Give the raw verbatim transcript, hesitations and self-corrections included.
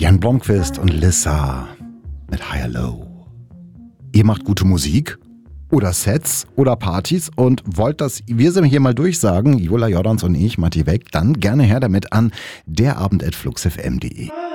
Jan Blomqvist und Lissa mit Higher Low. Ihr macht gute Musik oder Sets oder Partys und wollt das wir sind hier mal durchsagen, Jola Jordans und ich, Matti Weck, dann gerne her damit an derabend at fluxfm punkt de.